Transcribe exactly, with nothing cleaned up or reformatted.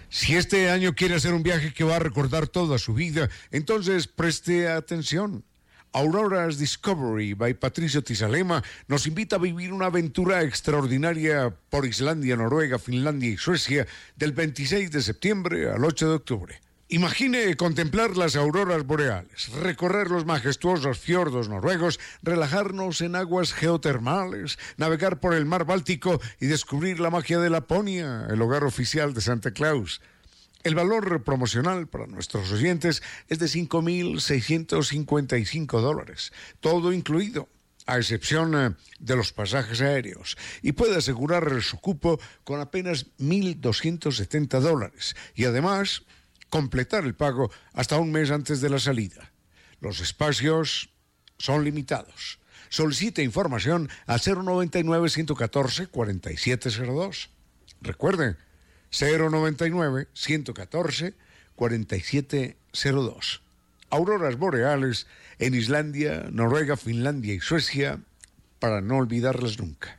Si este año quiere hacer un viaje que va a recordar toda su vida, entonces preste atención. Auroras Discovery by Patricio Tizalema nos invita a vivir una aventura extraordinaria por Islandia, Noruega, Finlandia y Suecia del veintiséis de septiembre al ocho de octubre. Imagine contemplar las auroras boreales, recorrer los majestuosos fiordos noruegos, relajarnos en aguas geotermales, navegar por el mar Báltico y descubrir la magia de Laponia, el hogar oficial de Santa Claus. El valor promocional para nuestros oyentes es de cinco mil seiscientos cincuenta y cinco dólares, todo incluido, a excepción de los pasajes aéreos, y puede asegurar su cupo con apenas mil doscientos setenta dólares, y además completar el pago hasta un mes antes de la salida. Los espacios son limitados. Solicite información al cero noventa y nueve, ciento catorce, cuarenta y siete cero dos. Recuerde, cero noventa y nueve, ciento catorce, cuarenta y siete cero dos. Auroras boreales en Islandia, Noruega, Finlandia y Suecia, para no olvidarlas nunca.